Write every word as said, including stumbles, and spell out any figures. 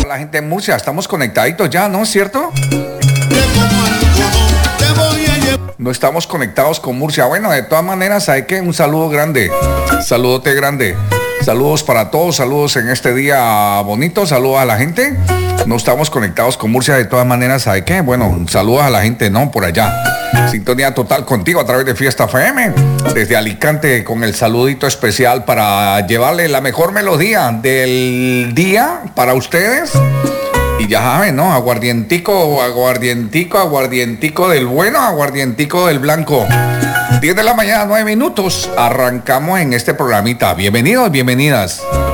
la gente de Murcia, estamos conectaditos ya, ¿no es cierto? No estamos conectados con Murcia. Bueno, de todas maneras, hay que un saludo grande, saludote grande. Saludos para todos, saludos en este día bonito, saludos a la gente. No estamos conectados con Murcia de todas maneras, ¿sabe qué? Bueno, saludos a la gente, ¿no? Por allá. Sintonía total contigo a través de Fiesta F M, desde Alicante, con el saludito especial para llevarle la mejor melodía del día para ustedes. Y ya saben, ¿no? Aguardientico, aguardientico, aguardientico del bueno, aguardientico del blanco. diez de la mañana, nueve minutos. Arrancamos en este programita. Bienvenidos, bienvenidas.